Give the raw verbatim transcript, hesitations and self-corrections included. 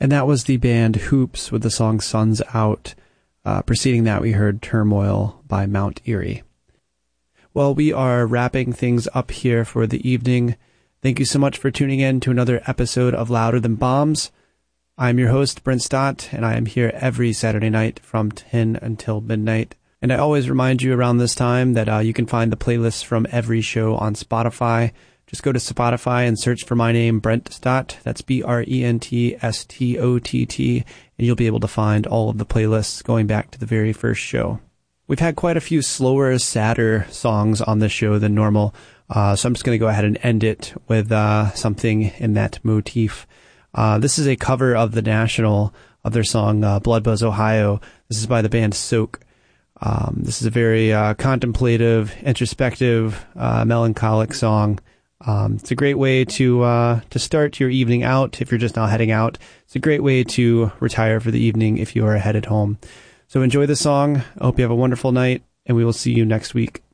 And that was the band Hoops with the song Sun's Out. Uh, preceding that, we heard Turmoil by Mount Erie. Well, we are wrapping things up here for the evening. Thank you so much for tuning in to another episode of Louder Than Bombs. I'm your host, Brent Stott, and I am here every Saturday night from ten until midnight. And I always remind you around this time that uh, you can find the playlists from every show on Spotify. Just go to Spotify and search for my name, Brent Stott. That's B R E N T S T O T T. And you'll be able to find all of the playlists going back to the very first show. We've had quite a few slower, sadder songs on this show than normal. Uh, so I'm just going to go ahead and end it with uh, something in that motif. Uh, this is a cover of The National, of their song uh, Blood Buzz, Ohio. This is by the band Soak. Um, this is a very uh, contemplative, introspective, uh, melancholic song. Um, it's a great way to uh, to start your evening out if you're just not heading out. It's a great way to retire for the evening if you are headed home. So enjoy the song. I hope you have a wonderful night, and we will see you next week.